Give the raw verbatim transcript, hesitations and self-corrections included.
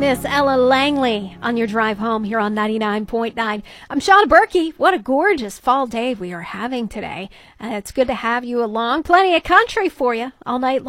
Miss Ella Langley on your drive home here on ninety-nine point nine. I'm Shauna Berkey. What a gorgeous fall day we are having today. Uh, it's good to have you along. Plenty of country for you all night long.